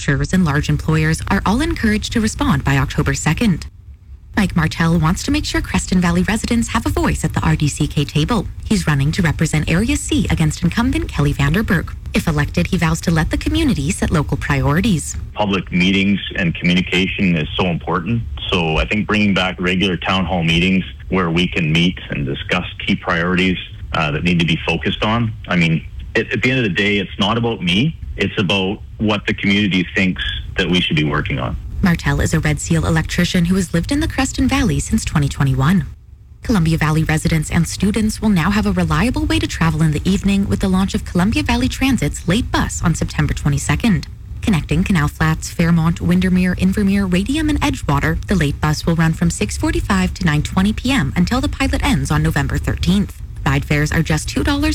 manufacturers and large employers are all encouraged to respond by October 2nd. Mike Martell wants to make sure Creston Valley residents have a voice at the RDCK table. He's running to represent Area C against incumbent Kelly Vanderberg. If elected, he vows to let the community set local priorities. Public meetings and communication is so important. So I think bringing back regular town hall meetings where we can meet and discuss key priorities that need to be focused on. I mean, at the end of the day, it's not about me. It's about what the community thinks that we should be working on. Martell is a Red Seal electrician who has lived in the Creston Valley since 2021. Columbia Valley residents and students will now have a reliable way to travel in the evening with the launch of Columbia Valley Transit's late bus on September 22nd. Connecting Canal Flats, Fairmont, Windermere, Invermere, Radium, and Edgewater, the late bus will run from 6:45 to 9:20 p.m. until the pilot ends on November 13th. Ride fares are just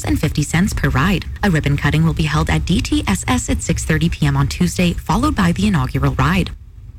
$2.50 per ride. A ribbon cutting will be held at DTSS at 6:30 p.m. on Tuesday, followed by the inaugural ride.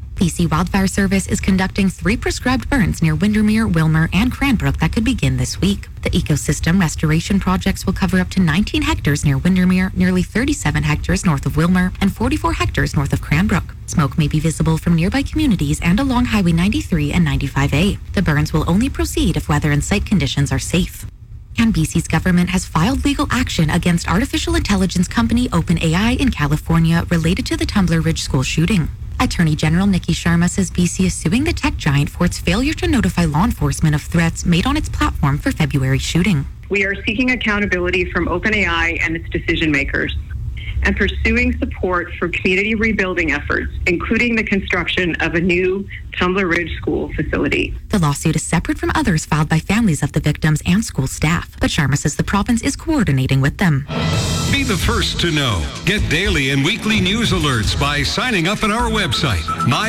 BC Wildfire Service is conducting 3 prescribed burns near Windermere, Wilmer, and Cranbrook that could begin this week. The ecosystem restoration projects will cover up to 19 hectares near Windermere, nearly 37 hectares north of Wilmer, and 44 hectares north of Cranbrook. Smoke may be visible from nearby communities and along Highway 93 and 95A. The burns will only proceed if weather and site conditions are safe. And BC's government has filed legal action against artificial intelligence company OpenAI in California related to the Tumbler Ridge school shooting. Attorney General Nikki Sharma says BC is suing the tech giant for its failure to notify law enforcement of threats made on its platform for February's shooting. We are seeking accountability from OpenAI and its decision makers and pursuing support for community rebuilding efforts, including the construction of a new Tumbler Ridge school facility. The lawsuit is separate from others filed by families of the victims and school staff, but Sharma says the province is coordinating with them. Be the first to know. Get daily and weekly news alerts by signing up at our website,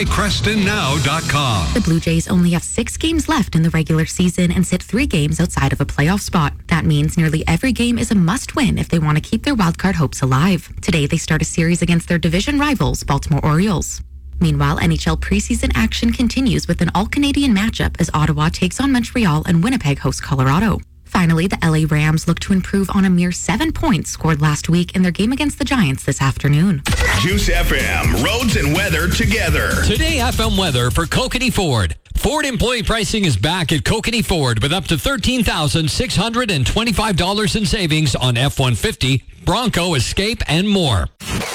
mycrestonnow.com. The Blue Jays only have 6 games left in the regular season and sit 3 games outside of a playoff spot. That means nearly every game is a must-win if they want to keep their wildcard hopes alive. Today, they start a series against their division rivals, Baltimore Orioles. Meanwhile, NHL preseason action continues with an all-Canadian matchup as Ottawa takes on Montreal and Winnipeg hosts Colorado. Finally, the LA Rams look to improve on a mere 7 points scored last week in their game against the Giants this afternoon. Juice FM, roads and weather together. Today, FM weather for Kokanee Ford. Ford employee pricing is back at Kokanee Ford with up to $13,625 in savings on F-150, Bronco, Escape, and more.